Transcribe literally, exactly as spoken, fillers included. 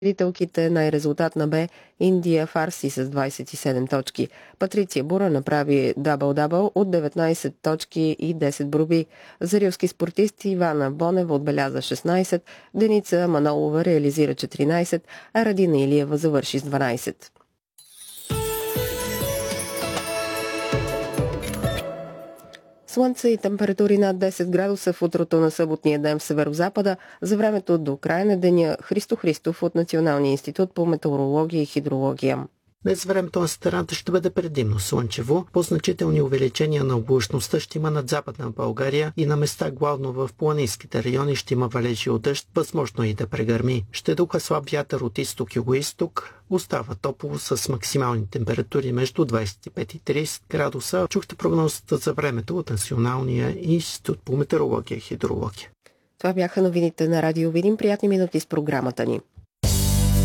победителките на резултат на Б Индия Фарси с двадесет и седем точки. Патриция Бура направи дабъл-дабъл от деветнадесет точки и десет борби. За рилски спортисти Ивана Бонева отбеляза шестнадесет, Деница Манолова реализира четиринадесет, а Радина Илиева завърши с дванадесет. Слънце и температури над десет градуса в утрото на съботния ден в северозапада. За времето до края на деня Христо Христов от Националния институт по метеорология и хидрология. Днес времето на страната ще бъде предимно слънчево. По-значителни увеличения на облачността ще има над западна България и на места главно в планинските райони ще има валежи от дъжд, възможно и да прегърми. Ще духа слаб вятър от изток-югоизток. Остава топло с максимални температури между двадесет и пет и тридесет градуса. Чухте прогнозата за времето от Националния институт по метеорология и хидрология. Това бяха новините на Радио Видин. Приятни минути с програмата ни.